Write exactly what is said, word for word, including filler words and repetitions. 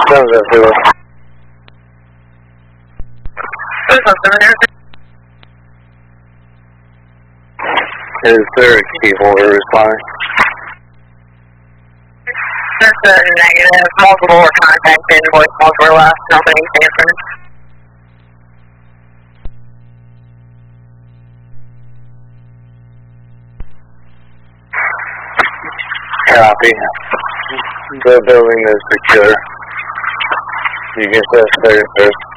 Sounds like it was. Is there a key holder responding? That's a negative. Multiple were contacted, voicemails were left, nobody's answered. Copy. The building is secure. You can set second first.